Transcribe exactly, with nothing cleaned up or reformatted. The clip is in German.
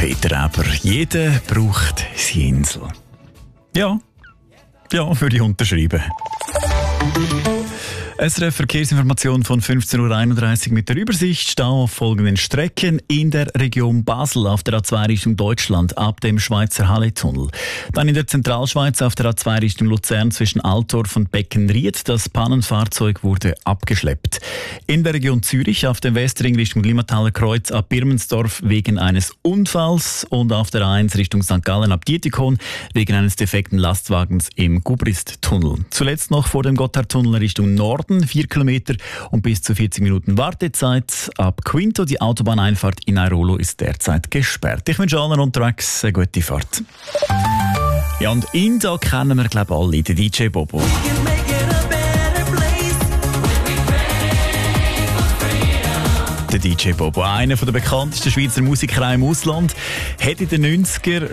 Peter Eber. Jeder braucht seine Insel. Ja, ja, würde ich unterschreiben. S R F Verkehrsinformation von fünfzehn Uhr einunddreißig mit der Übersicht. Stau auf folgenden Strecken in der Region Basel auf der A zwei Richtung Deutschland ab dem Schweizer Halle-Tunnel. Dann in der Zentralschweiz auf der A zwei Richtung Luzern zwischen Altorf und Beckenried. Das Pannenfahrzeug wurde abgeschleppt. In der Region Zürich auf dem Westring Richtung Limataler Kreuz ab Birmensdorf wegen eines Unfalls und auf der A eins Richtung Sankt Gallen ab Dietikon wegen eines defekten Lastwagens im Gubrist-Tunnel. Zuletzt noch vor dem Gotthardtunnel Richtung Norden vier Kilometer und bis zu vierzig Minuten Wartezeit. Ab Quinto, die Autobahneinfahrt in Airolo ist derzeit gesperrt. Ich wünsche allen unterwegs eine gute Fahrt. Ja, und ihn da kennen wir, glaube ich, alle, den D J Bobo. Der D J Bobo, einer der bekanntesten Schweizer Musiker im Ausland, hat in den neunziger